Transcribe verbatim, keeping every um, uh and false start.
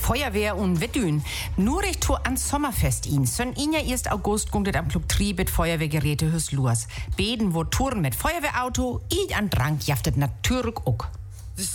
Feuerwehr und Wettün. Nur recht to an Sommerfest ihn. Son ihn ja erst August gunget am Club Tri mit Feuerwehrgeräte hüs los. Beden wo Touren mit Feuerwehrauto, i an Drang jaftet natürlich auch.